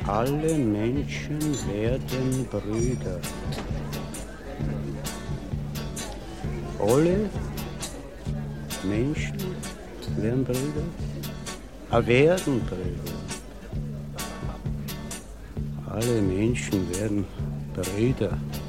Alle Menschen werden Brüder. Alle Menschen werden Brüder? Werden Brüder. Alle Menschen werden Brüder.